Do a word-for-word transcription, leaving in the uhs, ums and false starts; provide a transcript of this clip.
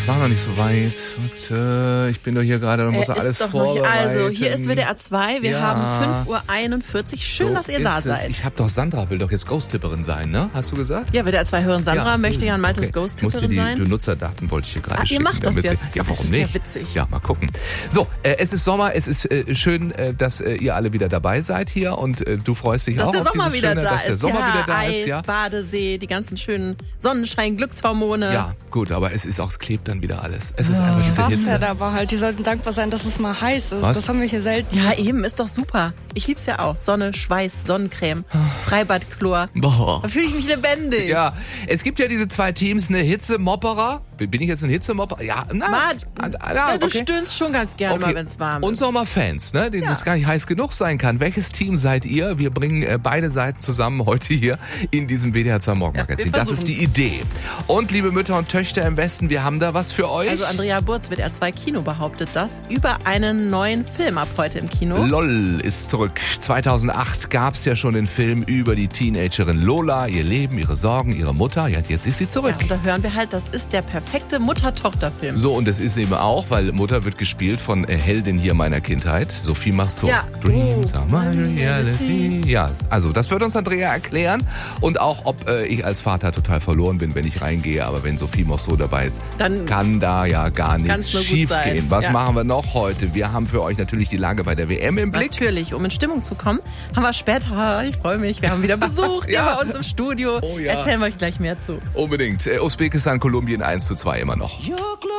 war noch nicht so weit. Und, äh, ich bin doch hier gerade, da muss er alles vorbereiten. Also, hier ist W D R zwei, wir ja. haben fünf Uhr einundvierzig. Schön, so dass ihr da seid. Ich hab doch, Sandra will doch jetzt Ghost-Tipperin sein, ne? Hast du gesagt? Ja, W D R zwei hören Sandra, ja, möchte Jan Maltes okay. Ghost-Tipperin sein. Die Benutzerdaten wollte ich hier gerade ah, schicken. Ihr macht das jetzt? Ja, warum das ist nicht? Ja, witzig. Ja, mal gucken. So, äh, es ist Sommer, es ist äh, schön, äh, dass äh, ihr alle wieder dabei seid hier und äh, du freust dich dass auch der auf Sommer dieses wieder schöne, da dass der ist. Sommer ja, wieder da Eis, ist, ja. Badesee, die ganzen schönen Sonnenschein, Glückshormone. Ja, gut, aber es ist auch, es klebt dann wieder alles. Es ist einfach diese Hitze. Wasser aber halt, die sollten dankbar sein, dass es mal heiß ist. Was? Das haben wir hier selten. Ja, eben, ist doch super. Ich lieb's ja auch. Sonne, Schweiß, Sonnencreme, Freibadchlor. Boah. Da fühle ich mich lebendig. Ja, es gibt ja diese zwei Teams, eine Hitzemopperer. Bin ich jetzt ein Hitzemopperer? Ja, na, Mart, ah, ja, ja, du okay. stöhnst schon ganz gerne Okay. mal, wenn's warm ist. Und Sommerfans, ne, denen Ja. es gar nicht heiß genug sein kann. Welches Team seid ihr? Wir bringen äh, beide Seiten zusammen heute hier in diesem W D R zwei Morgenmagazin. Ja, wir das ist die Idee. Und liebe Mütter und Töchter im Westen, wir haben da was für euch. Also Andrea Burz, W D R zwei Kino behauptet das über einen neuen Film ab heute im Kino. LOL ist zurück. zweitausendacht gab's ja schon den Film über die Teenagerin Lola, ihr Leben, ihre Sorgen, ihre Mutter. Ja, jetzt ist sie zurück. Ja, und da hören wir halt, das ist der perfekte Mutter-Tochter-Film. So, und das ist eben auch, weil Mutter wird gespielt von äh, Heldin hier meiner Kindheit, Sophie Marceau. Ja. Dreams Oh. are my reality. Ja, also das wird uns Andrea erklären und auch, ob äh, ich als Vater total verloren bin, wenn ich reingehe, aber wenn Sophie Marceau dabei ist, Dann kann da ja gar nichts kann's nur gut schief sein. gehen. Was Ja. machen wir noch heute? Wir haben für euch natürlich die Lage bei der W M im Blick. Natürlich, um in Stimmung zu kommen, haben wir später, ich freue mich, wir haben wieder Besuch hier Ja. bei uns im Studio. Oh ja. Erzählen wir euch gleich mehr zu. Unbedingt. Äh, Usbekistan, Kolumbien eins zu zwei immer noch.